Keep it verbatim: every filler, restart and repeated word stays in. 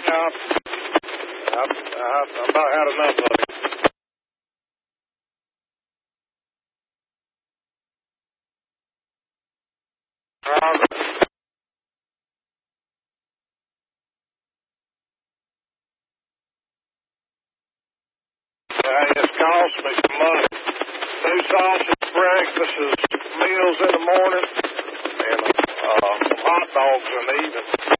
I've, I've, I've about had enough of it. Uh, it's cost me some money. Two sausage breakfasts, meals in the morning, and uh, hot dogs in the evening.